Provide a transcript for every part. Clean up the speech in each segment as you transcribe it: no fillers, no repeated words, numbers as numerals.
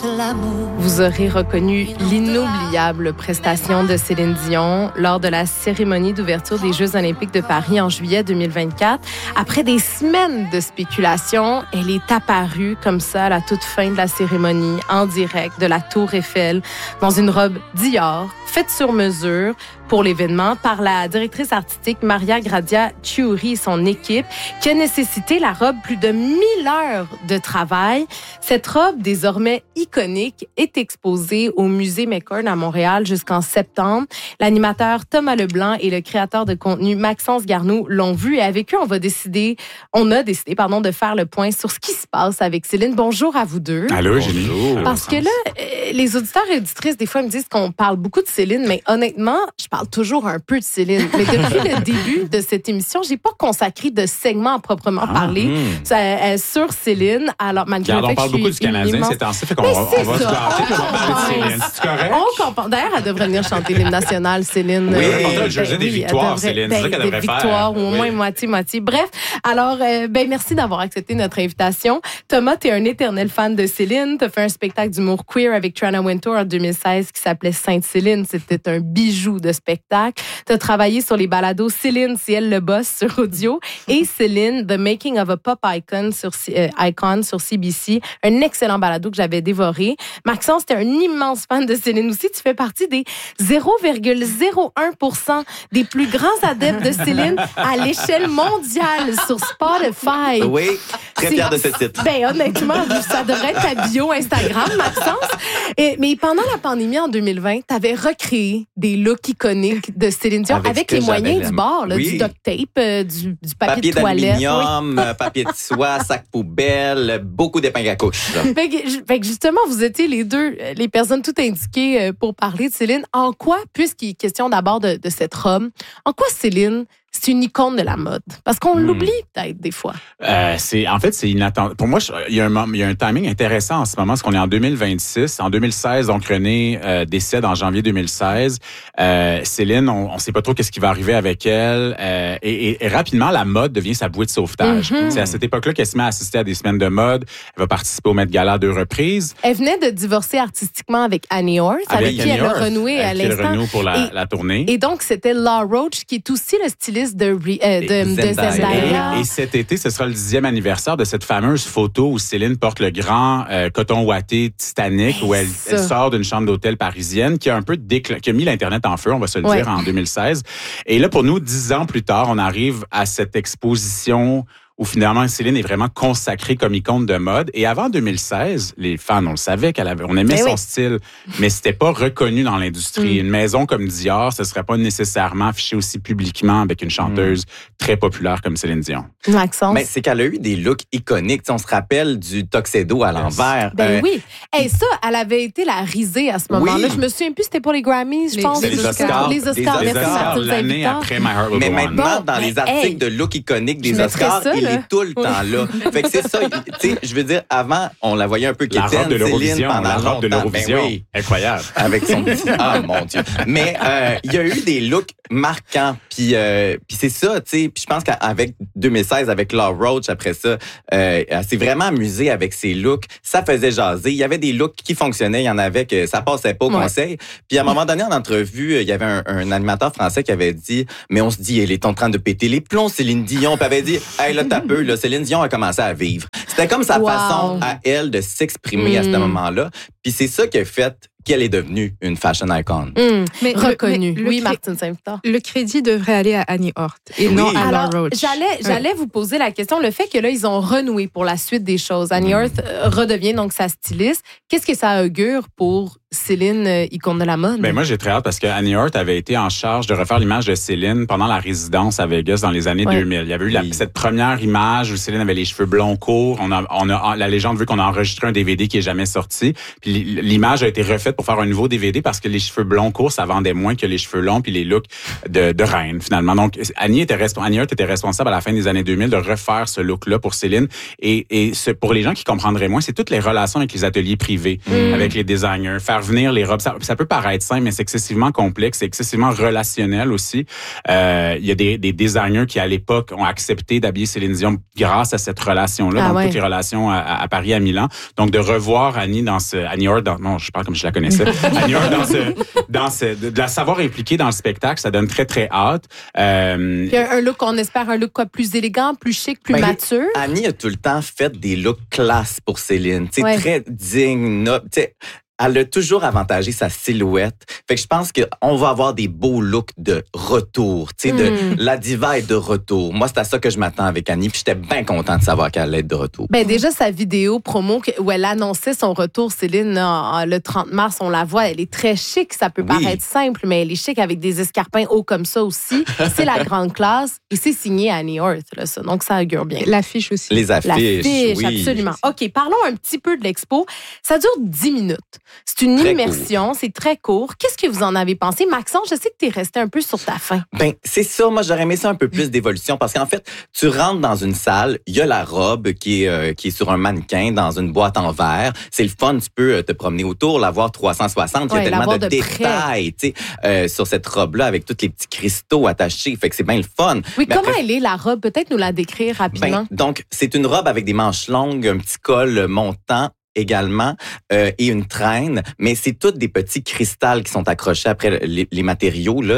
l'amour. Vous aurez reconnu l'inoubliable prestation de Céline Dion lors de la cérémonie d'ouverture des Jeux olympiques de Paris en juillet 2024. Après des semaines de spéculation, elle est apparue comme ça à la toute fin de la cérémonie, en direct de la Tour Eiffel, dans une robe Dior, faite sur mesure pour l'événement par la directrice artistique Maria Grazia Chiuri et son équipe, qui a nécessité la robe plus de 1000 heures de travail. Cette robe, désormais iconique, est exposée au musée McCord à Montréal jusqu'en septembre. L'animateur Thomas Leblanc et le créateur de contenu Maxence Garneau l'ont vu et avec eux, on a décidé de faire le point sur ce qui se passe avec Céline. Bonjour à vous deux. Allô, Génie. Parce que là, les auditeurs et auditrices, des fois, me disent qu'on parle beaucoup de Céline, mais honnêtement, je parle toujours un peu de Céline. Mais depuis le début de cette émission, j'ai pas consacré de segment à proprement parler sur Céline. Alors, malgré le fait on parle beaucoup du Canadien ces temps-ci, fait qu'on va se gâter puis on va parler de Céline. C'est correct? On comprend. D'ailleurs, elle devrait venir chanter l'hymne national, Céline. Oui, on a jugé des victoires, Céline. C'est ça qu'elle devrait faire. Des victoires, ou au moins moitié-moitié. Bref, alors, merci d'avoir accepté notre invitation. Thomas, t'es un éternel fan de Céline. T'as fait un spectacle d'humour queer avec Trana Wintour en 2016 qui s'appelait Sainte-Céline. C'était un bijou de spectacle. T'as travaillé sur les balados Céline, c'est elle le boss sur audio et Céline, The Making of a Pop Icon sur CBC. Un excellent balado que j'avais dévoré. Maxence, t'es un immense fan de Céline aussi. Tu fais partie des 0,01% des plus grands adeptes de Céline à l'échelle mondiale sur Spotify. Oui, très fière de ce titre. Ben, honnêtement, ça devrait être ta bio Instagram, Maxence. Mais pendant la pandémie en 2020, t'avais recréé des looks iconiques de Céline Dion avec les moyens du bord, là, du duct tape, du papier de toilette. D'aluminium, papier de soie, sac poubelle, beaucoup d'épingles à couche. Fait que justement, vous étiez les deux, les personnes toutes indiquées pour parler de Céline. En quoi, puisqu'il est question d'abord de cette robe, en quoi Céline, c'est une icône de la mode? Parce qu'on l'oublie peut-être des fois. C'est inattendu. Pour moi, il y a un timing intéressant en ce moment, parce qu'on est en 2026. En 2016, donc René décède en janvier 2016. Céline, on ne sait pas trop qu'est-ce qui va arriver avec elle. Et rapidement, la mode devient sa bouée de sauvetage. C'est à cette époque-là qu'elle se met à assister à des semaines de mode. Elle va participer au Met Gala 2 reprises. Elle venait de divorcer artistiquement avec Annie Orth, avec qui elle a renoué à l'instant. Elle a renoué pour la tournée. Et donc, c'était Law Roach, qui est aussi le styliste de Zendaya. Et cet été, ce sera le 10e anniversaire de cette fameuse photo où Céline porte le grand coton ouaté Titanic, où elle sort d'une chambre d'hôtel parisienne, qui a un peu qui a mis l'Internet en feu, on va se le dire, en 2016. Et là, pour nous, 10 ans plus tard, on arrive à cette exposition où finalement Céline est vraiment consacrée comme icône de mode. Et avant 2016, les fans, on le savait on aimait son style, mais c'était pas reconnu dans l'industrie. Une maison comme Dior, ce serait pas nécessairement affiché aussi publiquement avec une chanteuse très populaire comme Céline Dion. Maxence. Mais c'est qu'elle a eu des looks iconiques. T'sais, on se rappelle du tuxedo à l'envers. Oui. Et ça, elle avait été la risée à ce moment-là. Je me souviens plus, c'était pour les Grammys, je pense. Les Oscars. Les Oscars, merci. L'année après My Heart Will Go On. Mais maintenant, dans les articles de look iconiques des Oscars, il est tout le temps là. Fait que c'est ça. Tu sais, je veux dire, avant, on la voyait un peu quétaine, la robe de l'Eurovision, pendant la robe de longtemps. l'Eurovision. Ben oui. Incroyable. Avec son petit... Ah, mon Dieu. Mais il y a eu des looks marquants. Puis c'est ça, tu sais. Puis je pense qu'avec 2016, avec Law Roach, après ça, elle s'est vraiment amusée avec ses looks. Ça faisait jaser. Il y avait des looks qui fonctionnaient. Il y en avait que ça passait pas au conseil. Puis à un moment donné, en entrevue, il y avait un animateur français qui avait dit, mais on se dit, elle est en train de péter les plombs, Céline Dion. Puis elle avait dit, hey, là, t'as peu, là, Céline Dion a commencé à vivre. C'était comme sa façon à elle de s'exprimer à ce moment-là. Puis c'est ça qui a fait qu'elle est devenue une fashion icon. Mais reconnue. Oui, Martine Saint-Victor. Le crédit devrait aller à Annie Orth et non à Law Roach. J'allais vous poser la question. Le fait que là, ils ont renoué pour la suite des choses. Annie Orth redevient donc sa styliste. Qu'est-ce que ça augure pour Céline, icône de la mode? Ben moi, j'ai très hâte parce que Annie Orth avait été en charge de refaire l'image de Céline pendant la résidence à Vegas dans les années 2000. Il y avait eu cette première image où Céline avait les cheveux blonds courts. La légende veut qu'on a enregistré un DVD qui est jamais sorti. Puis l'image a été refaite pour faire un nouveau DVD parce que les cheveux blonds courts, ça vendait moins que les cheveux longs puis les looks de reine, finalement. Donc, Annie Orth était responsable à la fin des années 2000 de refaire ce look-là pour Céline. Et pour les gens qui comprendraient moins, c'est toutes les relations avec les ateliers privés, avec les designers, faire venir les robes. Ça peut paraître simple, mais c'est excessivement complexe, c'est excessivement relationnel aussi. Il y a des designers qui, à l'époque, ont accepté d'habiller Céline Dion grâce à cette relation-là, toutes les relations à Paris, à Milan. Donc, de revoir Annie Hort, non, je parle comme je la connaissais. Annie Hort de la savoir impliquée dans le spectacle, ça donne très, très hâte. Puis un look, on espère un look plus élégant, plus chic, plus mature. Annie a tout le temps fait des looks classe pour Céline. Très digne, noble. Elle a toujours avantagé sa silhouette. Fait que je pense qu'on va avoir des beaux looks de retour. La diva est de retour. Moi, c'est à ça que je m'attends avec Annie. Puis j'étais bien content de savoir qu'elle allait être de retour. Déjà, sa vidéo promo où elle annonçait son retour, Céline, le 30 mars, on la voit, elle est très chic. Ça peut paraître simple, mais elle est chic avec des escarpins hauts comme ça aussi. C'est la grande classe. Et c'est signé Annie Hort, là, ça. Donc, ça augure bien. L'affiche aussi. Les affiches, oui. Absolument. OK, parlons un petit peu de l'expo. Ça dure 10 minutes. C'est une immersion, c'est très court. Qu'est-ce que vous en avez pensé? Maxence, je sais que tu es resté un peu sur ta faim. C'est ça. Moi, j'aurais aimé ça un peu plus d'évolution parce qu'en fait, tu rentres dans une salle, il y a la robe qui est sur un mannequin dans une boîte en verre. C'est le fun, tu peux te promener autour, la voir 360. Il y a tellement de détails sur cette robe-là avec tous les petits cristaux attachés. Fait que c'est bien le fun. Oui, mais comment elle est, la robe? Peut-être nous la décrire rapidement. Donc, c'est une robe avec des manches longues, un petit col montant également et une traîne, mais c'est toutes des petits cristals qui sont accrochés après les matériaux là.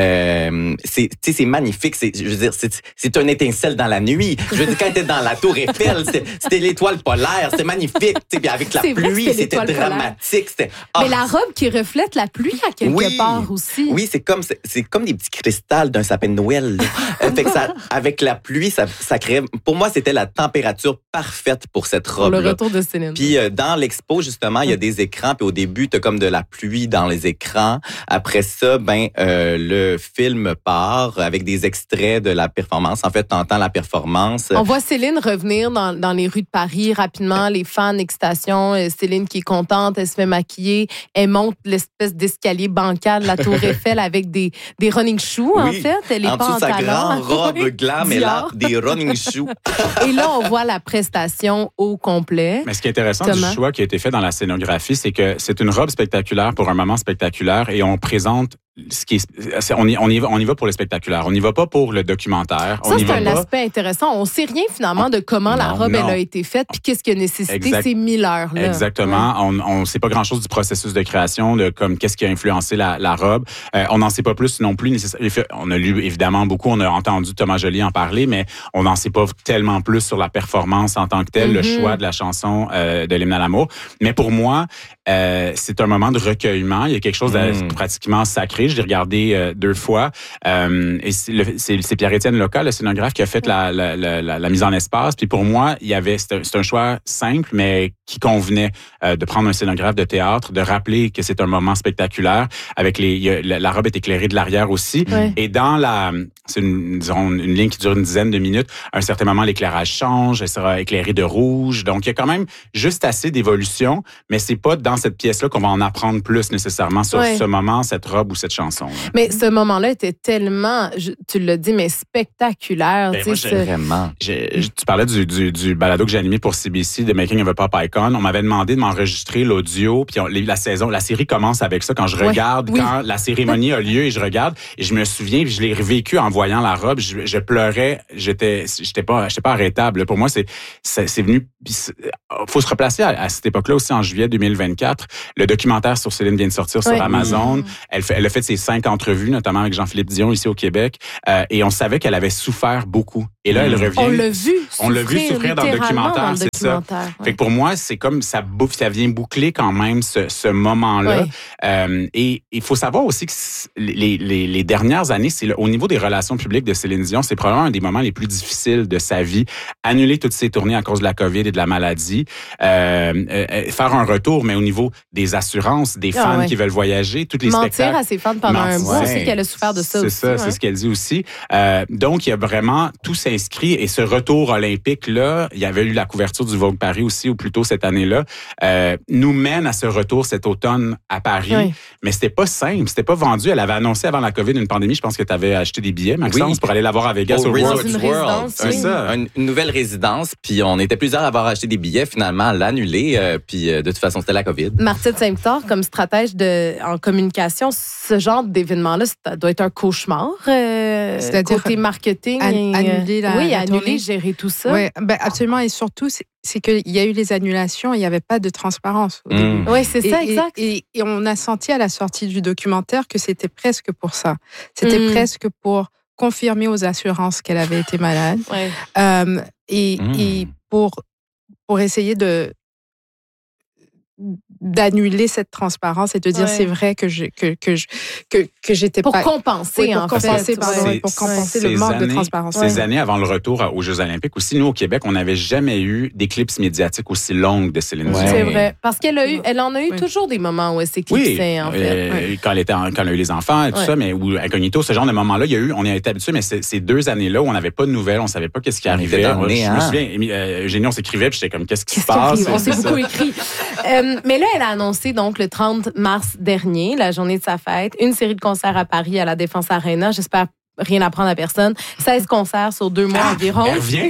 C'est magnifique. Je veux dire, c'est un étincelle dans la nuit. Je veux dire, quand t'es dans la Tour Eiffel, c'était l'étoile polaire, c'était magnifique. Puis avec la pluie, c'était dramatique. Mais la robe qui reflète la pluie à quelque part aussi. Oui, c'est comme des petits cristals d'un sapin de Noël. Fait que avec la pluie, ça crée. Pour moi, c'était la température parfaite pour cette robe. Pour le retour de Céline. Puis dans l'expo, justement, il y a des écrans. Puis au début, tu as comme de la pluie dans les écrans. Après ça, le film part avec des extraits de la performance. En fait, tu entends la performance. On voit Céline revenir dans les rues de Paris rapidement. Les fans, excitation. Céline qui est contente, elle se fait maquiller. Elle monte l'espèce d'escalier bancal de la Tour Eiffel avec des running shoes, en fait. Elle est en dessous de sa grande robe glam, elle a des running shoes. Et là, on voit la prestation au complet. Mais ce qui est intéressant du choix qui a été fait dans la scénographie, c'est que c'est une robe spectaculaire pour un moment spectaculaire et on présente on y va pour le spectaculaire. On n'y va pas pour le documentaire. Ça, c'est un aspect intéressant. On ne sait rien finalement de comment la robe elle a été faite puis qu'est-ce qui a nécessité ces 1000 heures-là. Exactement. Ouais. On ne sait pas grand-chose du processus de création, de comme qu'est-ce qui a influencé la robe. On n'en sait pas plus non plus. On a lu évidemment beaucoup, on a entendu Thomas Joly en parler, mais on n'en sait pas tellement plus sur la performance en tant que telle, le choix de la chanson de l'hymne à l'amour. Mais pour moi, c'est un moment de recueillement. Il y a quelque chose de pratiquement sacré. Je l'ai regardé 2 fois. Et c'est Pierre-Étienne Loca, le scénographe, qui a fait la mise en espace. Puis pour moi, c'est un choix simple, mais qui convenait de prendre un scénographe de théâtre, de rappeler que c'est un moment spectaculaire. Avec la robe est éclairée de l'arrière aussi. Ouais. Et dans c'est une ligne qui dure une dizaine de minutes. À un certain moment, l'éclairage change. Elle sera éclairée de rouge. Donc, il y a quand même juste assez d'évolution, mais c'est pas dans cette pièce-là qu'on va en apprendre plus nécessairement sur ce moment, cette robe ou cette chanson. Mais ce moment-là était tellement, tu l'as dit, mais spectaculaire. Vraiment. Tu parlais du balado que j'ai animé pour CBC, The Making of a Pop Icon. On m'avait demandé de m'enregistrer l'audio, puis la série commence avec ça. Quand je regarde, quand la cérémonie a lieu et je regarde, et je me souviens, puis je l'ai revécu en voyant la robe, je pleurais, j'étais pas arrêtable. Pour moi, c'est venu. Faut se replacer à cette époque-là aussi, en juillet 2024. Le documentaire sur Céline vient de sortir sur Amazon. Elle a fait ses 5 entrevues, notamment avec Jean-Philippe Dion ici au Québec, et on savait qu'elle avait souffert beaucoup. Et là, elle revient. On l'a vu souffrir dans le documentaire, c'est ça. Fait que pour moi, c'est comme ça vient boucler quand même ce moment-là. Et il faut savoir aussi que les dernières années, au niveau des relations publiques de Céline Dion, c'est probablement un des moments les plus difficiles de sa vie. Annuler toutes ses tournées à cause de la COVID et de la maladie, faire un retour, mais au niveau des assurances, des fans qui veulent voyager, tous les spectacles. Mentir à ses fans. malade pendant un mois. On sait qu'elle a souffert de ça aussi. C'est ça, c'est ce qu'elle dit aussi. Donc, il y a vraiment tout s'inscrit et ce retour olympique-là, il y avait eu la couverture du Vogue Paris aussi, ou plutôt cette année-là, nous mène à ce retour cet automne à Paris. Mais c'était pas simple, c'était pas vendu. Elle avait annoncé avant la COVID une pandémie, je pense que tu avais acheté des billets, Maxence, pour aller la voir à Vegas au Resort World. C'est ça, une nouvelle résidence. Puis on était plusieurs à avoir acheté des billets, finalement à l'annuler. Puis de toute façon, c'était la COVID. Martine Saint-Victor, comme stratège en communication, ce genre d'événement-là, ça doit être un cauchemar. C'est-à-dire côté marketing. Annuler, gérer tout ça. Oui, absolument. Et surtout, c'est qu'il y a eu les annulations et il n'y avait pas de transparence au début. Oui, c'est ça, exact. Et on a senti à la sortie du documentaire que c'était presque pour ça. C'était presque pour confirmer aux assurances qu'elle avait été malade. Et pour essayer d'annuler cette transparence et de dire c'est vrai que j'étais pour pas compenser pour compenser le manque de transparence. Ces années avant le retour aux Jeux olympiques aussi, nous au Québec, on n'avait jamais eu d'éclipse médiatique aussi longue de Céline Dion. C'est vrai, parce qu'elle en a eu toujours des moments où elle s'éclipsait en fait. Quand elle a eu les enfants et tout ça, mais ou incognito, ce genre de moments-là, on a été habitués, mais ces 2 années-là où on n'avait pas de nouvelles, on savait pas qu'est-ce qui arrivait. Je me souviens, Eugénie, on s'écrivait, puis j'étais comme qu'est-ce qui se passe. On s'est beaucoup écrit. Mais là, elle a annoncé donc le 30 mars dernier, la journée de sa fête, une série de concerts à Paris à la Défense Arena. J'espère rien apprendre à personne. 16 concerts sur 2 mois environ. Elle revient?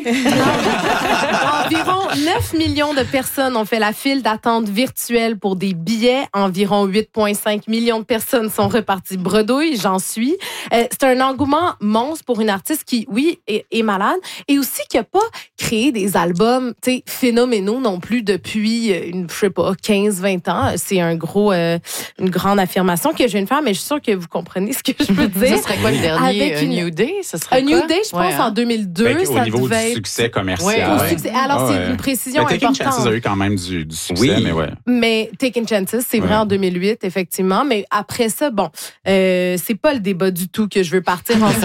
Environ 9 millions de personnes ont fait la file d'attente virtuelle pour des billets. Environ 8,5 millions de personnes sont reparties bredouilles, j'en suis. C'est un engouement monstre pour une artiste qui, oui, est malade et aussi qui n'a pas créé des albums phénoménaux non plus depuis, 15-20 ans. C'est une grande affirmation que je viens de faire, mais je suis sûre que vous comprenez ce que je veux dire. Ce serait quoi le dernier? Avec New Day, ce serait quoi? New Day, je pense, en 2002. Au niveau du succès commercial. Alors, c'est une précision importante. Taking Chances a eu quand même du succès, mais ouais. Mais Taking Chances, c'est vrai en 2008, effectivement. Mais après ça, c'est pas le débat du tout que je veux partir en ce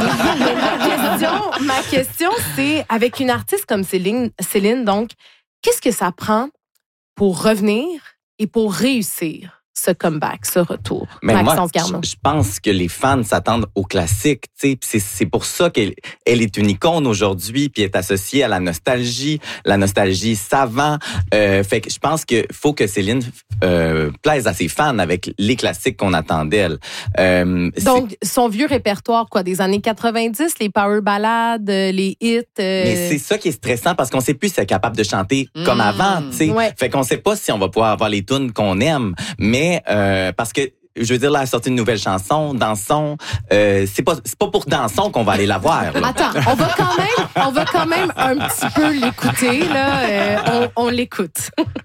moment. Ma question, c'est, avec une artiste comme Céline, donc, qu'est-ce que ça prend pour revenir et pour réussir ce comeback, ce retour? Mais moi, je pense que les fans s'attendent au classique, tu sais. C'est pour ça qu'elle est une icône aujourd'hui, puis est associée à la nostalgie savant. Fait que je pense que faut que Céline plaise à ses fans avec les classiques qu'on attend d'elle. Donc, son vieux répertoire, des années 90, les power ballades, les hits. Mais c'est ça qui est stressant parce qu'on sait plus si elle est capable de chanter comme avant, tu sais. Fait qu'on sait pas si on va pouvoir avoir les tunes qu'on aime, mais parce que je veux dire, là, elle a sorti une nouvelle chanson, Dansons. C'est pas pour Dansons qu'on va aller la voir. Là. Attends, on va quand même un petit peu l'écouter, là. On l'écoute.